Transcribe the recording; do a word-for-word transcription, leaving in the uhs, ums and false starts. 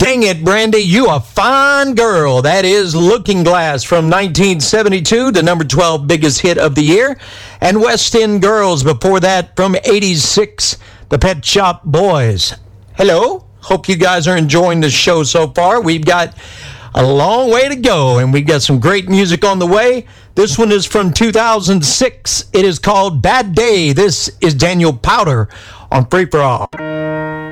Dang it, Brandy, you a fine girl. That is Looking Glass from nineteen seventy-two, the number twelve biggest hit of the year. And West End Girls before that from eighty-six, the Pet Shop Boys. Hello. Hope you guys are enjoying the show so far. We've got a long way to go, and we've got some great music on the way. This one is from two thousand six. It is called Bad Day. This is Daniel Powter on Free For All.